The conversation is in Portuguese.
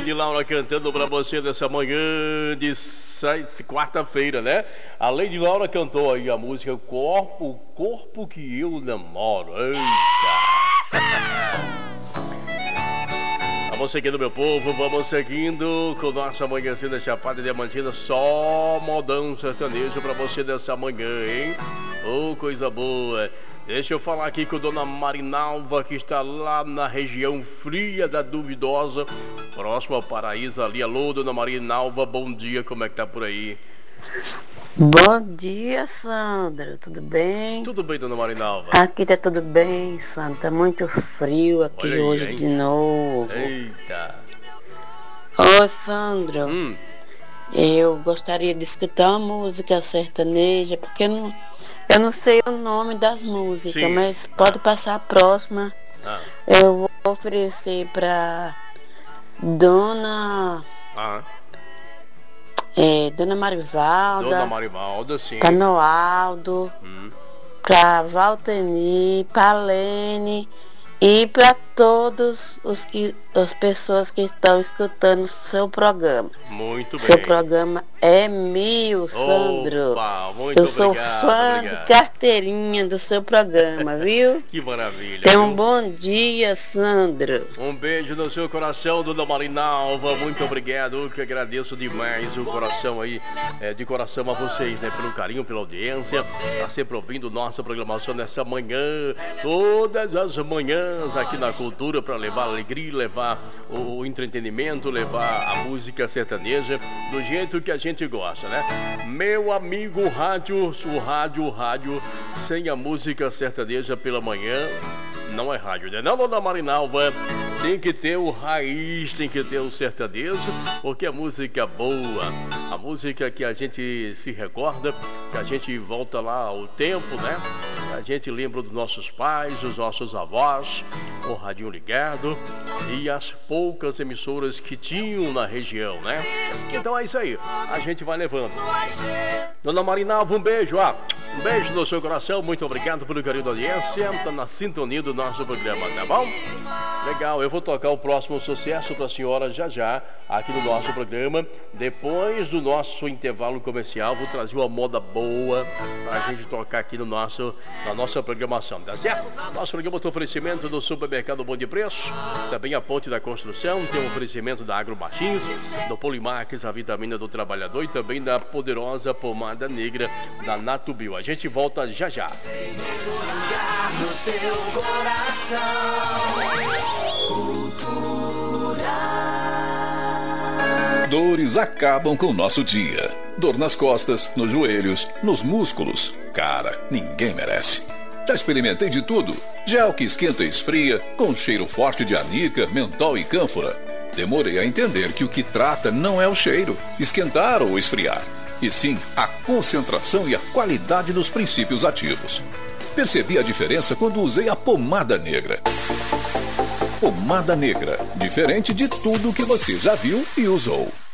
de Laura cantando pra você nessa manhã de quarta-feira, né? A Lady Laura cantou aí a música o corpo que eu namoro. Eita! Vamos seguindo, meu povo, vamos seguindo com nossa manhãzinha Chapada Diamantina, só modão sertanejo pra você nessa manhã, hein? Oh, coisa boa! Deixa eu falar aqui com a dona Marinalva, que está lá na região fria da Duvidosa, próximo ao Paraíso ali. Alô, dona Marinalva, bom dia, como é que tá por aí? Bom dia, Sandra, tudo bem? Tudo bem, dona Marinalva? Aqui tá tudo bem, Sandra, tá muito frio aqui Olha aí, hoje hein? de novo. Eita! Ô, Sandra, eu gostaria de escutar uma música sertaneja, porque eu não sei o nome das músicas, Sim. mas pode passar a próxima. Eu vou oferecer pra Dona Marivalda, Dona Marivalda, sim. pra Noaldo, pra Valteni, pra Lene e pra todos as pessoas que estão escutando o seu programa. Muito bem. Seu programa é meu, Sandro. Opa, muito eu sou obrigado, fã obrigado. de carteirinha do seu programa, viu? Que maravilha. Tenha um viu? bom dia, Sandro. Um beijo no seu coração, dona Marinalva. Muito obrigado, eu que agradeço demais o coração aí, de coração a vocês, né? Pelo carinho, pela audiência. Tá sempre ouvindo nossa programação nessa manhã, todas as manhãs aqui na Cultura, para levar alegria, levar o entretenimento, levar a música sertaneja do jeito que a gente gosta, né? Meu amigo rádio, o rádio sem a música sertaneja pela manhã não é rádio, né? Não, dona Marinalva, tem que ter o raiz, tem que ter o sertanejo, porque a música boa, a música que a gente se recorda, que a gente volta lá ao tempo, né? A gente lembra dos nossos pais, dos nossos avós, o radinho ligado e as poucas emissoras que tinham na região, né? Então é isso aí, a gente vai levando. Dona Marinalva, um beijo, um beijo no seu coração, muito obrigado pelo carinho da audiência, tá na sintonia do nosso programa, tá bom? Legal, eu vou tocar o próximo sucesso pra senhora já, aqui no nosso programa. Depois do nosso intervalo comercial, vou trazer uma moda boa pra gente tocar aqui na nossa programação, tá certo? Nosso programa tem oferecimento do Supermercado Bom de Preço, também a Ponte da Construção, tem um oferecimento da Agro Martins, do Polimax, a vitamina do trabalhador, e também da poderosa pomada negra da Natubio. A gente volta já. No seu coração, Dores acabam com o nosso dia. Dor nas costas, nos joelhos, nos músculos. Cara, ninguém merece. Já experimentei de tudo. Gel que esquenta e esfria, com cheiro forte de anica, mentol e cânfora. Demorei a entender que o que trata não é o cheiro, esquentar ou esfriar, e sim a concentração e a qualidade dos princípios ativos. Percebi a diferença quando usei a pomada negra. Pomada negra, diferente de tudo que você já viu e usou.